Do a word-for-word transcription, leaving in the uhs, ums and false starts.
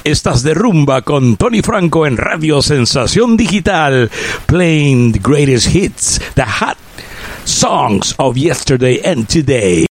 Estás de rumba con Tony Franco en Radio Sensación Digital, playing the greatest hits, the hot songs of yesterday and today.